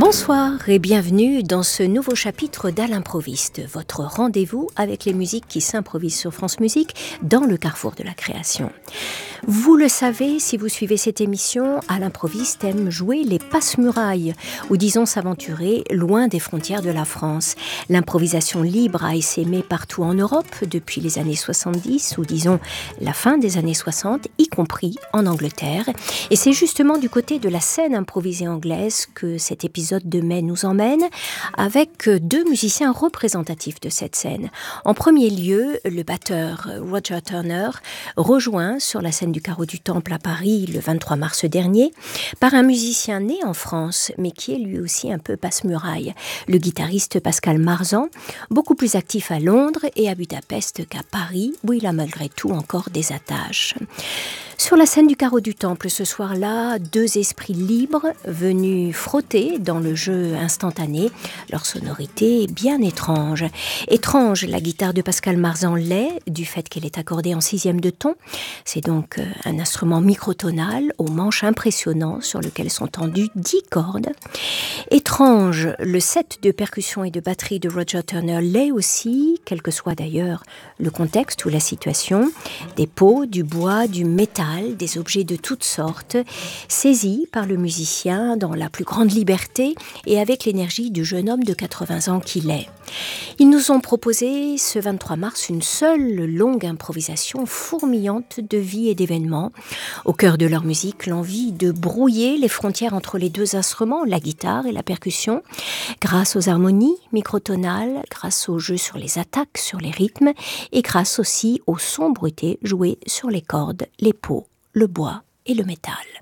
Bonsoir et bienvenue dans ce nouveau chapitre d'À l'improviste, votre rendez-vous avec les musiques qui s'improvisent sur France Musique dans le carrefour de la création. Vous le savez, si vous suivez cette émission, À l'improviste aime jouer les passe-murailles, ou disons s'aventurer loin des frontières de la France. L'improvisation libre a essaimé partout en Europe depuis les années 70, ou disons la fin des années 60, y compris en Angleterre. Et c'est justement du côté de la scène improvisée anglaise que cet épisode de mai nous emmène, avec deux musiciens représentatifs de cette scène. En premier lieu, le batteur Roger Turner, rejoint sur la scène du Carreau du Temple à Paris le 23 mars dernier par un musicien né en France, mais qui est lui aussi un peu passe-muraille, le guitariste Pascal Marzan, beaucoup plus actif à Londres et à Budapest qu'à Paris, où il a malgré tout encore des attaches. Sur la scène du Carreau du Temple, ce soir-là, deux esprits libres venus frotter dans le jeu instantané, leur sonorité bien étrange. Étrange, la guitare de Pascal Marzan l'est, du fait qu'elle est accordée en sixième de ton. C'est donc un instrument microtonal au manche impressionnant sur lequel sont tendues 10 cordes. Étrange, le set de percussion et de batterie de Roger Turner l'est aussi, quel que soit d'ailleurs le contexte ou la situation. Des pots, du bois, du métal, des objets de toutes sortes, saisis par le musicien dans la plus grande liberté et avec l'énergie du jeune homme de 80 ans qu'il est. Ils nous ont proposé ce 23 mars une seule longue improvisation fourmillante de vie et d'événements. Au cœur de leur musique, l'envie de brouiller les frontières entre les deux instruments, la guitare et la percussion, grâce aux harmonies microtonales, grâce au jeu sur les attaques, sur les rythmes, et grâce aussi aux sons bruités joués sur les cordes, les pots, le bois et le métal.